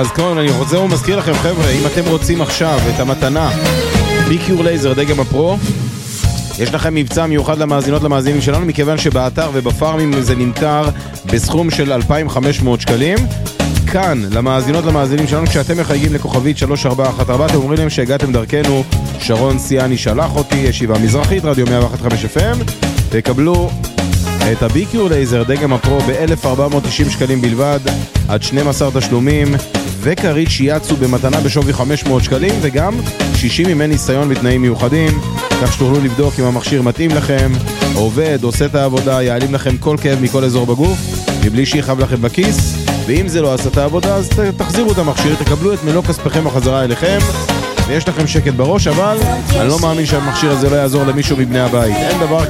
אז כאן אני רוצה ומזכיר לכם חבר'ה, אם אתם רוצים עכשיו את המתנה BQ לייזר דגם הפרו, יש לכם מבצע מיוחד למאזינות למאזינים שלנו, מכיוון שבאתר ובפארמים זה נמכר בסכום של 2,500 שקלים. כאן למאזינות למאזינים שלנו, כשאתם מחייגים לכוכבית 3414 אתם אומרים להם שהגעתם דרכנו, שרון סיאני שלח אותי, ישיבה מזרחית, רדיו 101.5 FM, תקבלו את ה-BQ לייזר דגם הפרו ב-1,490 שקלים בלבד, עד 12 תשלומים, וקרית שיאצו במתנה בשווי 500 שקלים, וגם 60 ימי ניסיון בתנאים מיוחדים, כך שתוכלו לבדוק אם המכשיר מתאים לכם, עובד, עושה את העבודה, יעלים לכם כל כאב מכל אזור בגוף, מבלי שיחב לכם בכיס, ואם זה לא עשה את העבודה, אז תחזירו את המכשיר, תקבלו את מלוא כספכם החזרה אליכם, ויש לכם שקט בראש, אבל אני לא מאמין שהמכשיר הזה לא יעזור למישהו מבני הבית. אין דבר